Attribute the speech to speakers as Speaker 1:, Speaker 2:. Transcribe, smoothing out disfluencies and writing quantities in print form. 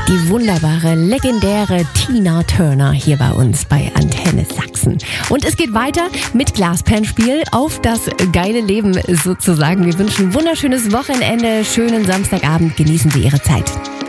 Speaker 1: Die wunderbare, legendäre Tina Turner hier bei uns bei Antenne Sachsen. Und es geht weiter mit Glasperlenspiel auf das geile Leben sozusagen. Wir wünschen ein wunderschönes Wochenende, schönen Samstagabend. Genießen Sie Ihre Zeit.